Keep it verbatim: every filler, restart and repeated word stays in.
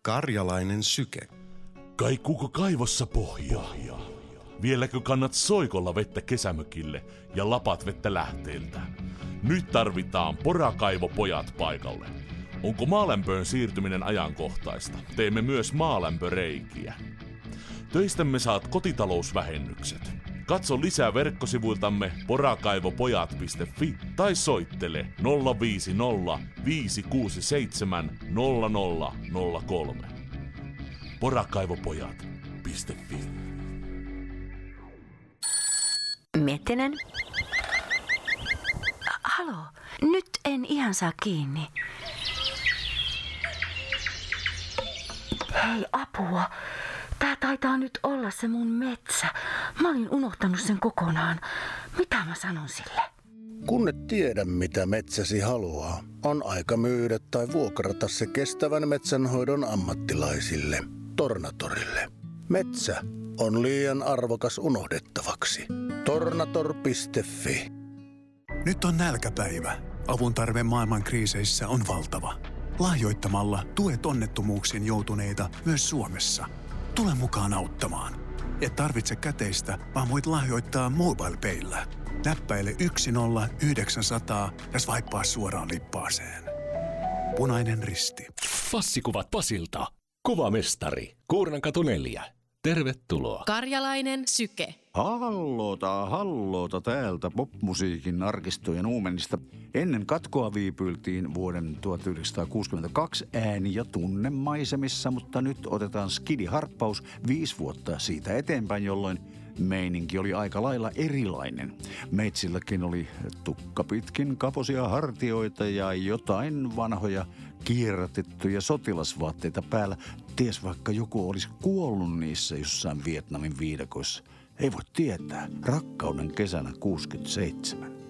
Karjalainen syke. Kaikkuuko kaivossa pohjaa? Vieläkö kannat soikolla vettä kesämökille ja lapat vettä lähteeltä? Nyt tarvitaan porakaivopojat paikalle. Onko maalämpöön siirtyminen ajankohtaista? Teemme myös maalämpöreikiä. Töistämme saat kotitalousvähennykset. Katso lisää verkkosivuiltamme porakaivopojat piste fi tai soittele nolla viisi nolla viisi kuusi seitsemän nolla nolla nolla kolme. porakaivopojat piste fi. Miettinen. Halo, nyt en ihan saa kiinni. Hei, apua. Tää taitaa nyt olla se mun metsä. Mä olin unohtanut sen kokonaan. Mitä mä sanon sille? Kun et tiedä, mitä metsäsi haluaa, on aika myydä tai vuokrata se kestävän metsänhoidon ammattilaisille, Tornatorille. Metsä on liian arvokas unohdettavaksi. Tornator piste fi. Nyt on nälkäpäivä. Avun tarve maailman kriiseissä on valtava. Lahjoittamalla tuet onnettomuuksiin joutuneita myös Suomessa. Tule mukaan auttamaan. Et tarvitse käteistä, vaan voit lahjoittaa MobilePayllä. Näppäile yksi nolla yhdeksän nolla nolla ja swipea suoraan lippaaseen. Punainen Risti. Passikuvat Pasilta. Kuvamestari. Kuurnankatu neljä. Tervetuloa. Karjalainen syke. Hallota, hallota täältä popmusiikin arkistojen uumenista. Ennen katkoa viipyltiin vuoden tuhatyhdeksänsataakuusikymmentäkaksi ääni- ja tunnemaisemissa, mutta nyt otetaan skidiharppaus viisi vuotta siitä eteenpäin, jolloin meininki oli aika lailla erilainen. Meitsilläkin oli tukka pitkin kaposia hartioita ja jotain vanhoja kierrätettyjä sotilasvaatteita päällä. Ties vaikka joku olisi kuollut niissä jossain Vietnamin viidakoissa. Ei voi tietää. Rakkauden kesänä kuusikymmentäseitsemän.